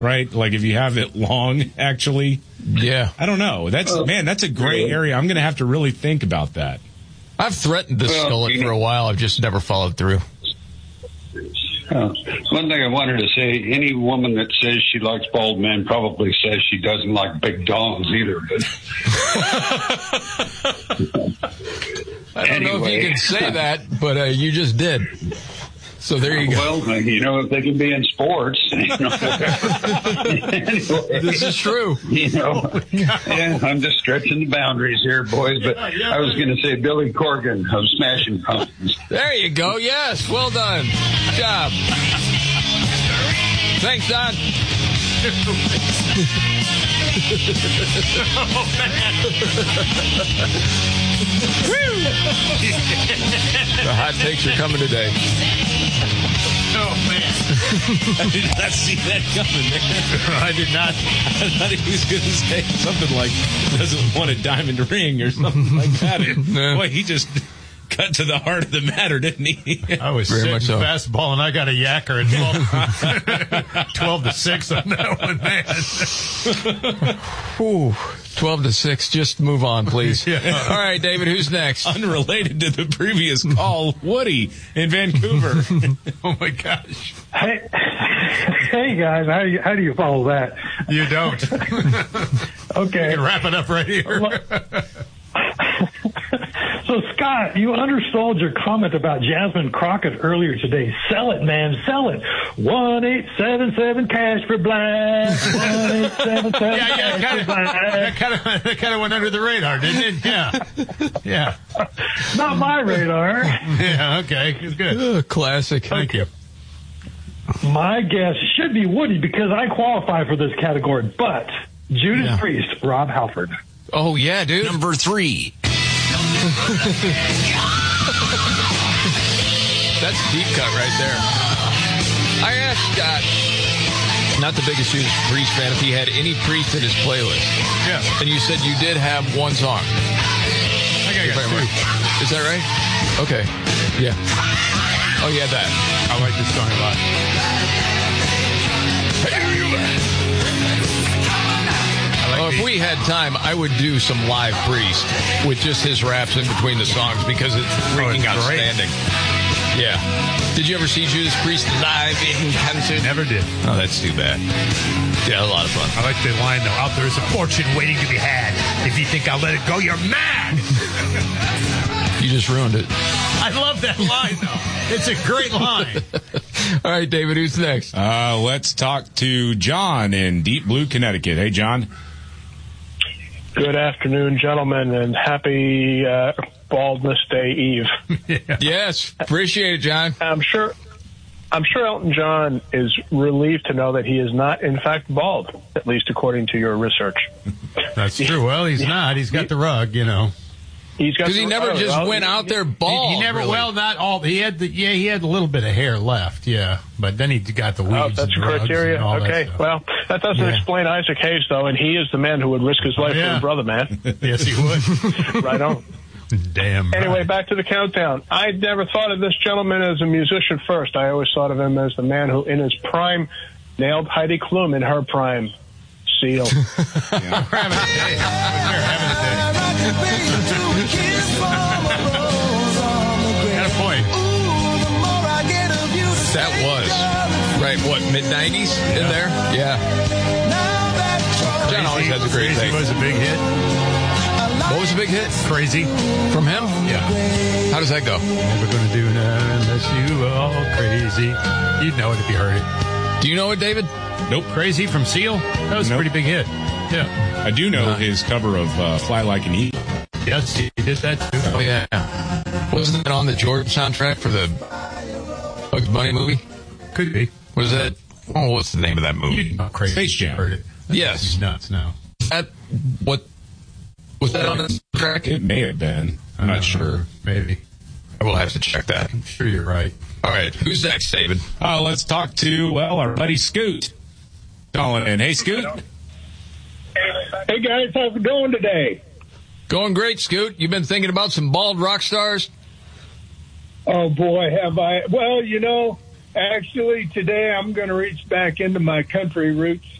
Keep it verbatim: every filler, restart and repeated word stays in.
right? Like if you have it long, actually. Yeah. I don't know. That's uh, man, that's a gray area. I'm going to have to really think about that. I've threatened to well, skull it for a while. I've just never followed through. Uh, one thing I wanted to say, any woman that says she likes bald men probably says she doesn't like big dongs either. But I don't anyway. know if you can say that, but uh, you just did. So there you go. Well, you know, if they can be in sports. You know, anyway, this is true. You know, yeah, I'm just stretching the boundaries here, boys. But I was going to say Billy Corgan of Smashing Pumpkins. There you go. Yes, well done. Good job. Thanks, Don. Oh, man. The hot takes are coming today. Oh, man. I did not see that coming, man. I did not. I thought he was going to say something like, doesn't want a diamond ring or something like that. No. Boy, he just cut to the heart of the matter, didn't he? I was Very sitting much so. fastball, and I got a yacker at twelve, twelve to six on that one, man. Ooh, twelve to six. Just move on, please. Yeah. All right, David, who's next? Unrelated to the previous call, Woody in Vancouver. Oh, my gosh. Hey, hey guys, how do you, how do you follow that? You don't. Okay. You can wrap it up right here. So, Scott, you undersold your comment about Jasmine Crockett earlier today. Sell it, man. Sell it. one eight seven seven cash for black. one eight seven seven Yeah, yeah, cash kinda, for black. that kind of that kind of went under the radar, didn't it? Yeah. Yeah. Not my radar. Yeah, okay. It's good. Uh, classic. Thank you. My guess should be Woody because I qualify for this category, but Judas Yeah. Priest, Rob Halford. Oh, yeah, dude. Number three. That's a deep cut right there. I asked Scott, not the biggest Judas Priest fan, if he had any Priest in his playlist. Yeah. And you said you did have one song. I think I got two. Is that right? Okay. Yeah. Oh, yeah, that. I like this song a lot. Oh, if we had time, I would do some live Priest with just his raps in between the songs because it's freaking Oh, it's great. outstanding. Yeah. Did you ever see Judas Priest live in concert? Never did. Oh, that's too bad. Yeah, a lot of fun. I like the line, though. Out there is a fortune waiting to be had. If you think I'll let it go, you're mad. You just ruined it. I love that line, though. It's a great line. All right, David, who's next? Uh, let's talk to John in Deep Blue, Connecticut. Hey, John. Good afternoon, gentlemen, and happy uh, Baldness Day Eve. Yeah. Yes, appreciate it, John. I'm sure I'm sure Elton John is relieved to know that he is not, in fact, bald, at least according to your research. That's true. Well, he's not. He's got the rug, you know. He's got Because he the- never oh, just well, went he- out there He, bald. he never, really. well, not all. He had the, yeah, he had a little bit of hair left, yeah. But then he got the weeds Oh, that's and drugs criteria. and all that Okay, stuff. well, that doesn't Yeah. explain Isaac Hayes, though, and he is the man who would risk his life Yeah. for his brother, man. Yes, he would. Right on. Damn. Anyway, right. back to the countdown. I never thought of this gentleman as a musician first. I always thought of him as the man who, in his prime, nailed Heidi Klum in her prime. Seal. We're having a day. We're having a day. Got a point. That was, right, what, mid nineties in there? Yeah. John always has a great Crazy thing. was a big hit. What was the big hit? Crazy. From him? Yeah. How does that go? Never gonna do nothing unless you all crazy. You'd know it if you heard it. Do you know it, David? Nope. Crazy from Seal? That was Nope. a pretty big hit. Yeah. I do know Uh, his cover of uh, Fly Like an Eagle. Yes, he did that too. Oh, yeah. Wasn't it on the Jordan soundtrack for the Bugs Bunny movie? Could be. Was that, oh, what's the name of that movie? You'd know crazy. Space Jam. Heard it. Yes. He's nuts now. That, what, was that on the soundtrack? It may have been. I'm I not don't sure. know. Maybe. I will have to check that. I'm sure you're right. All right. Who's next, David? Uh, let's talk to, well, our buddy Scoot. Calling in. Hey, Scoot. Hey, guys, how's it going today? Going great, Scoot. You've been thinking about some bald rock stars? Oh, boy, have I. Well, you know, Actually, today I'm going to reach back into my country roots